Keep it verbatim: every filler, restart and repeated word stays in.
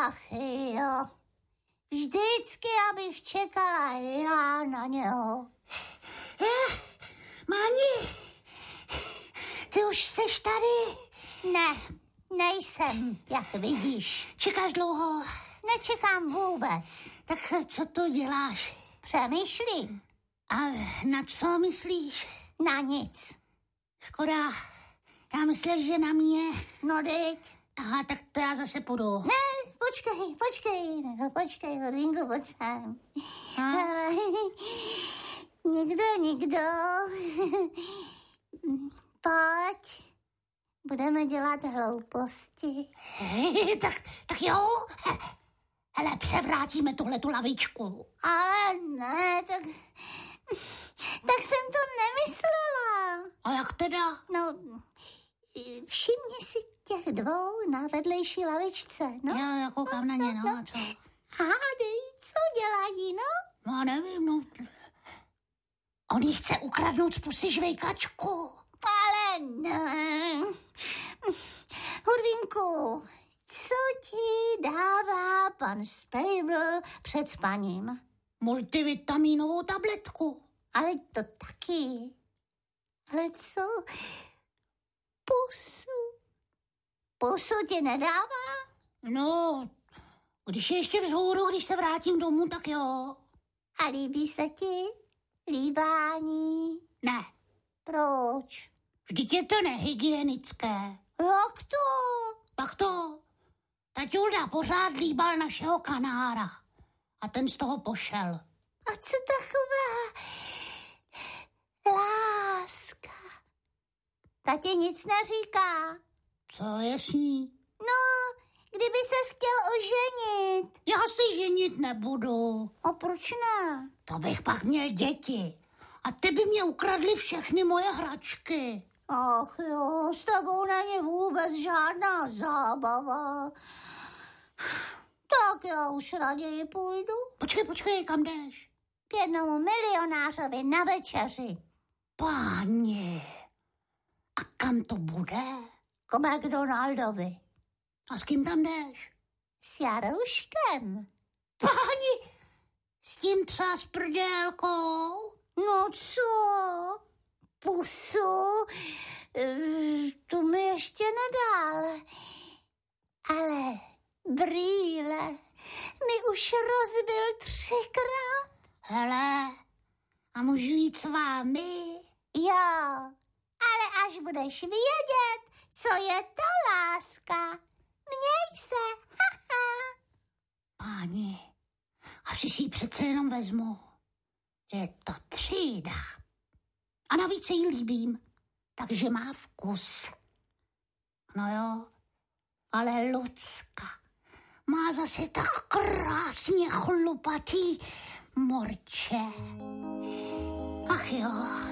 Ach jo, vždycky, abych čekala já na něho. Eh, Máni, ty už seš tady? Ne, nejsem, jak vidíš. Čekáš dlouho? Nečekám vůbec. Tak co tu děláš? Přemýšlím. A na co myslíš? Na nic. Škoda, já myslím, že na mě. No teď. Aha, tak to já zase půjdu. Ne, počkej, počkej, no, počkej, Horvínku, pojď sem. Nikdo, nikdo. Pojď. Budeme dělat hlouposti. Hej, tak, tak jo. Hele, převrátíme tuhletu lavičku. Ale ne, tak... Tak jsem to nemyslela. A jak teda? No, všimni si těch dvou na vedlejší lavičce, no. Já, já koukám no, na ně, no, no, a co? Hádej, co dělají, no? No, nevím, no. On jí chce ukradnout z pusy žvejkačku. Ale ne. Hurvínku, co ti dává pan Spejbl před spaním? Multivitaminovou tabletku. Ale to taky. Ale co? Pusu. Pusu ti nedává? No, když je ještě vzhůru, když se vrátím domů, tak jo. A líbí se ti líbání? Ne. Proč? Vždyť je to nehygienické. Jak to? Tak to. Taťulda pořád líbal našeho kanára. A ten z toho pošel. A co taková láska? Ta ti nic neříká. Co je s ní? No, kdyby ses chtěl oženit. Já se ženit nebudu. A proč ne? To bych pak měl děti. A ty by mě ukradly všechny moje hračky. Ach jo, s tebou není vůbec žádná zábava. Tak já už raději půjdu. Počkej, počkej, kam jdeš? K jednomu milionářovi na večeři. Páně, a kam to bude? K McDonaldovi. A s kým tam jdeš? S Jarouškem. Páni, s tím třeba s prdélkou? No co? Pusu? Tu mi ještě nedal. Ale brýle mi už rozbil třikrát. Hele, a můžu jít s vámi? Jo, ale až budeš vědět, co je to láska. Měj se, haha. Páni, asi si ji přece jenom vezmu. Je to třída. A navíc se jí líbím, takže má vkus. No jo, ale Lucka má zase tak krásně chlupatý morče. Ach jo.